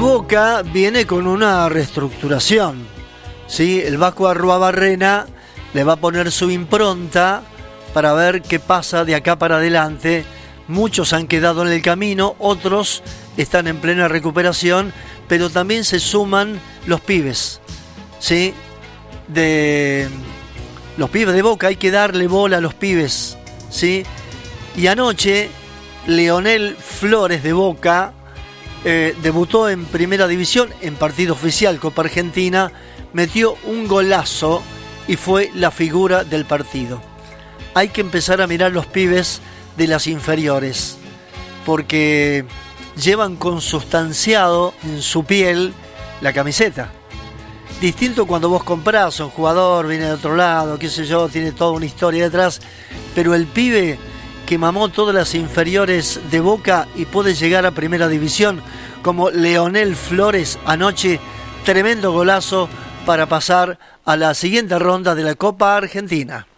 Boca viene con una reestructuración, ¿sí? El Vasco Arruabarrena le va a poner su impronta para ver qué pasa de acá para adelante. Muchos han quedado en el camino, otros están en plena recuperación, pero también se suman los pibes, ¿sí? Los pibes de Boca, hay que darle bola a los pibes, ¿sí? Y anoche, Leonel Flores de Boca debutó en Primera División, en partido oficial Copa Argentina, metió un golazo y fue la figura del partido. Hay que empezar a mirar los pibes de las inferiores, porque llevan consustanciado en su piel la camiseta. Distinto cuando vos comprás, un jugador viene de otro lado, qué sé yo, tiene toda una historia detrás, pero el pibe que mamó todas las inferiores de Boca y puede llegar a Primera División, como Leonel Flores anoche, tremendo golazo para pasar a la siguiente ronda de la Copa Argentina.